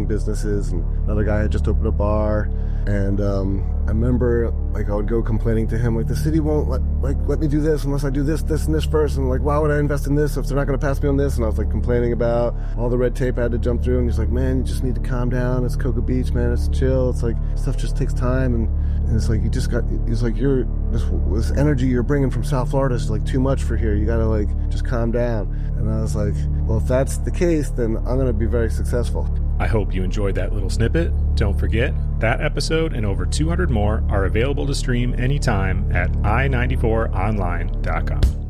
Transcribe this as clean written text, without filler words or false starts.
businesses, and another guy had just opened a bar. And I remember, like, I would go complaining to him, like, the city won't let me do this unless I do this, this, and this first. And, like, why would I invest in this if they're not going to pass me on this? And I was, like, complaining about all the red tape I had to jump through. And he's like, man, you just need to calm down. It's Cocoa Beach, man. It's chill. It's like, stuff just takes time. And it's like, he's like, this energy you're bringing from South Florida is, like, too much for here. You got to, like, just calm down. And I was like, well, if that's the case, then I'm going to be very successful. I hope you enjoyed that little snippet. Don't forget, that episode and over 200 more are available to stream anytime at i94online.com.